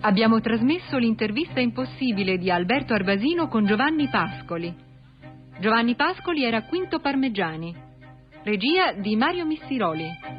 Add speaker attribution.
Speaker 1: Abbiamo trasmesso l'intervista impossibile di Alberto Arbasino con Giovanni Pascoli. Giovanni Pascoli era Quinto Parmegiani. Regia di Mario Missiroli.